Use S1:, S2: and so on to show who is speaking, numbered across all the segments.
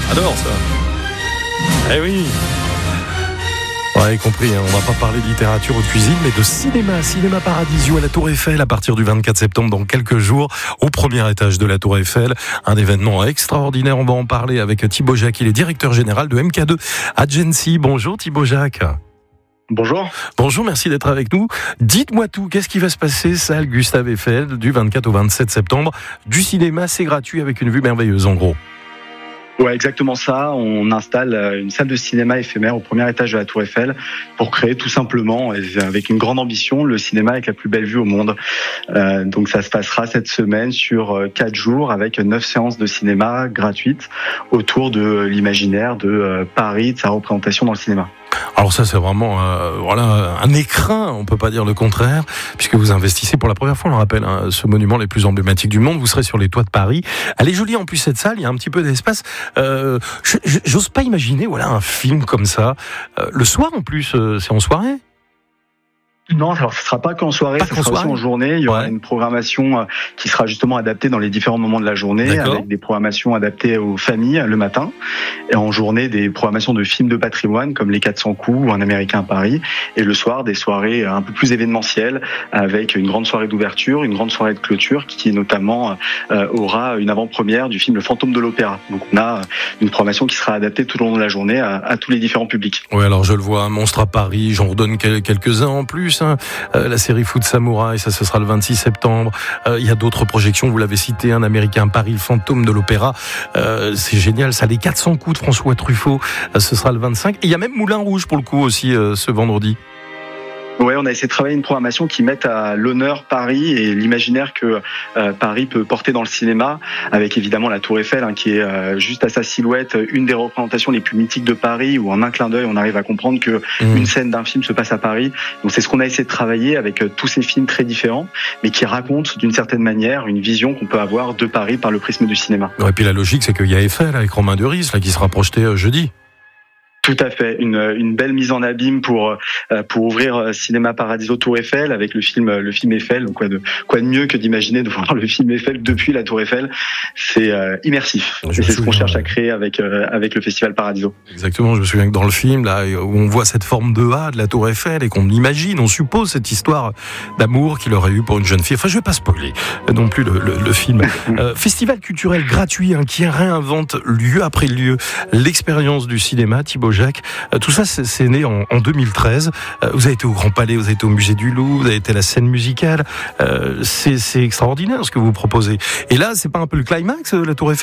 S1: Adore ça. Eh oui. Ouais, compris, hein. On va pas parler de littérature ou de cuisine, mais de cinéma Paradisio à la Tour Eiffel à partir du 24 septembre dans quelques jours, au premier étage de la Tour Eiffel. Un événement extraordinaire, on va en parler avec Thibaut Jacques, il est directeur général de MK2 Agency. Bonjour Thibaut Jacques.
S2: Bonjour.
S1: Bonjour, merci d'être avec nous. Dites-moi tout, qu'est-ce qui va se passer, salle Gustave Eiffel, du 24 au 27 septembre. Du cinéma, c'est gratuit avec une vue merveilleuse en gros.
S2: Ouais, exactement ça. On installe une salle de cinéma éphémère au premier étage de la Tour Eiffel pour créer tout simplement, avec une grande ambition, le cinéma avec la plus belle vue au monde. Donc ça se passera cette semaine sur 4 jours avec 9 séances de cinéma gratuites autour de l'imaginaire de Paris, de sa représentation dans le cinéma.
S1: Alors ça c'est vraiment un écrin, on peut pas dire le contraire, puisque vous investissez pour la première fois, on le rappelle, ce monument les plus emblématiques du monde. Vous serez sur les toits de Paris. Elle est jolie en plus cette salle, il y a un petit peu d'espace. J'ose pas imaginer un film comme ça. Le soir en plus, c'est en soirée.
S2: Non, alors ce sera pas qu'en soirée, ça sera aussi en journée. Il y aura une programmation qui sera justement adaptée dans les différents moments de la journée, avec des programmations adaptées aux familles le matin, et en journée des programmations de films de patrimoine comme Les 400 coups ou Un Américain à Paris, et le soir des soirées un peu plus événementielles avec une grande soirée d'ouverture, une grande soirée de clôture qui notamment aura une avant-première du film Le Fantôme de l'Opéra. Donc on a une programmation qui sera adaptée tout au long de la journée à tous les différents publics.
S1: Oui, alors je le vois, un Monstre à Paris, j'en redonne quelques-uns en plus. La série Foot Samouraï, ça ce sera le 26 septembre. Il y a d'autres projections, vous l'avez cité, Un Américain à Paris, Le Fantôme de l'Opéra. C'est génial, ça, Les 400 coups de François Truffaut, ce sera le 25. Et il y a même Moulin Rouge pour le coup aussi ce vendredi.
S2: Ouais, on a essayé de travailler une programmation qui mette à l'honneur Paris et l'imaginaire que Paris peut porter dans le cinéma, avec évidemment la Tour Eiffel qui est juste à sa silhouette une des représentations les plus mythiques de Paris, où en un clin d'œil on arrive à comprendre que une scène d'un film se passe à Paris. Donc c'est ce qu'on a essayé de travailler avec tous ces films très différents, mais qui racontent d'une certaine manière une vision qu'on peut avoir de Paris par le prisme du cinéma.
S1: Et puis la logique, c'est qu'il y a Eiffel avec Romain Duris qui sera projeté jeudi.
S2: Tout à fait, une belle mise en abîme pour ouvrir Cinéma Paradiso Tour Eiffel avec le film Eiffel. Donc quoi de mieux que d'imaginer de voir le film Eiffel depuis la Tour Eiffel. C'est immersif. Et c'est ce qu'on cherche à créer avec le Festival Paradiso.
S1: Exactement, je me souviens que dans le film là où on voit cette forme de A de la Tour Eiffel et qu'on imagine, on suppose cette histoire d'amour qu'il aurait eu pour une jeune fille. Enfin, je vais pas spoiler non plus le film. Festival culturel gratuit qui réinvente lieu après lieu l'expérience du cinéma. Thibaut Jacques, tout ça c'est né en 2013. Vous avez été au Grand Palais, vous avez été au Musée du Louvre, vous avez été à la scène musicale. C'est extraordinaire ce que vous proposez. Et là, c'est pas un peu le climax, la Tour Eiffel ?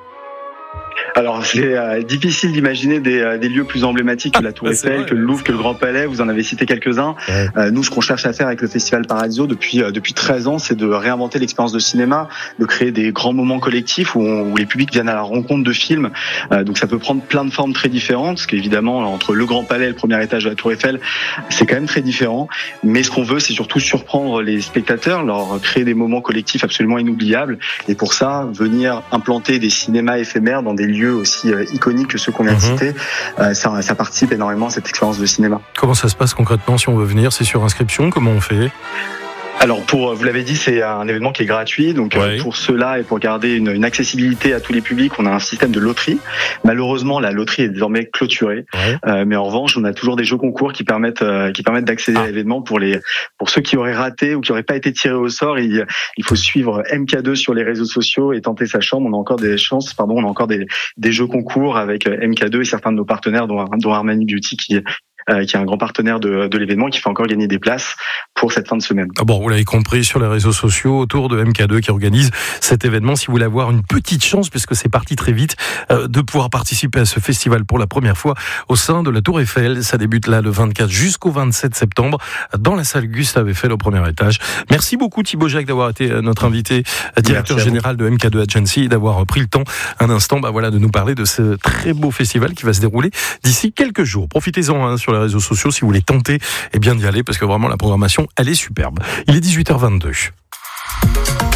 S2: Alors c'est difficile d'imaginer des lieux plus emblématiques que la Tour Eiffel, que le Louvre, que le Grand Palais. Vous en avez cité quelques-uns. Nous, ce qu'on cherche à faire avec le Festival Paradiso depuis 13 ans, c'est de réinventer l'expérience de cinéma, de créer des grands moments collectifs où les publics viennent à la rencontre de films. Donc ça peut prendre plein de formes très différentes, parce qu'évidemment entre le Grand Palais et le premier étage de la Tour Eiffel, c'est quand même très différent. Mais ce qu'on veut, c'est surtout surprendre les spectateurs, leur créer des moments collectifs absolument inoubliables. Et pour ça, venir implanter des cinémas éphémères dans des lieux aussi iconiques que ceux qu'on vient de citer, ça participe énormément à cette expérience de cinéma.
S1: Comment ça se passe concrètement si on veut venir ? C'est sur inscription ? Comment on fait ?
S2: Alors vous l'avez dit, c'est un événement qui est gratuit, donc pour cela et pour garder une accessibilité à tous les publics, on a un système de loterie. Malheureusement, la loterie est désormais clôturée, mais en revanche, on a toujours des jeux concours qui permettent d'accéder à l'événement pour ceux qui auraient raté ou qui n'auraient pas été tirés au sort. Il faut suivre MK2 sur les réseaux sociaux et tenter sa chance. On a encore des chances, on a encore des jeux concours avec MK2 et certains de nos partenaires, dont Armani Beauty qui est un grand partenaire de l'événement, qui fait encore gagner des places pour cette fin de semaine.
S1: Bon, vous l'avez compris, sur les réseaux sociaux, autour de MK2 qui organise cet événement, si vous voulez avoir une petite chance, puisque c'est parti très vite, de pouvoir participer à ce festival pour la première fois au sein de la Tour Eiffel. Ça débute là le 24 jusqu'au 27 septembre dans la salle Gustave Eiffel au premier étage. Merci beaucoup Thibaut Jacques d'avoir été notre invité, directeur général de MK2 Agency, et d'avoir pris le temps un instant de nous parler de ce très beau festival qui va se dérouler d'ici quelques jours. Profitez-en sur les réseaux sociaux si vous voulez tenter d'y aller, parce que vraiment la programmation elle est superbe. Il est 18h22.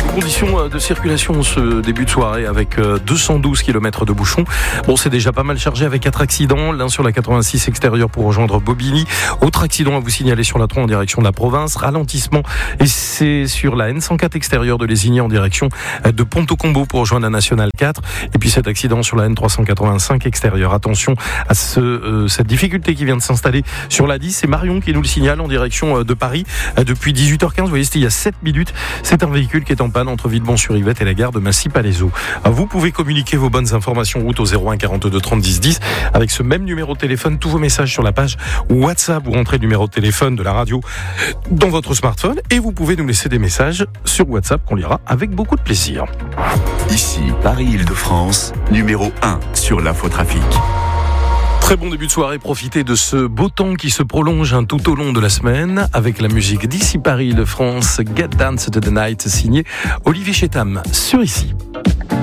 S1: Conditions de circulation ce début de soirée avec 212 km de bouchons. Bon, c'est déjà pas mal chargé avec 4 accidents. L'un sur la 86 extérieure pour rejoindre Bobigny. Autre accident à vous signaler sur la 3 en direction de la province. Ralentissement et c'est sur la N104 extérieure de Lézigny en direction de Ponto-Combo pour rejoindre la Nationale 4. Et puis cet accident sur la N385 extérieure. Attention à cette difficulté qui vient de s'installer sur la 10. C'est Marion qui nous le signale en direction de Paris depuis 18h15. Vous voyez, c'était il y a 7 minutes. C'est un véhicule qui est en panne entre Villebon-sur-Yvette et la gare de Massy-Palaiseau. Vous pouvez communiquer vos bonnes informations route au 01 42 30 10 10 avec ce même numéro de téléphone. Tous vos messages sur la page WhatsApp. Vous rentrez le numéro de téléphone de la radio dans votre smartphone et vous pouvez nous laisser des messages sur WhatsApp qu'on lira avec beaucoup de plaisir.
S3: Ici, Paris-Île-de-France, numéro 1 sur l'infotrafic.
S1: Très bon début de soirée, profitez de ce beau temps qui se prolonge tout au long de la semaine avec la musique d'ici Paris-Île-de-France, Get Dance to the Night, signé Olivier Chétam sur Ici.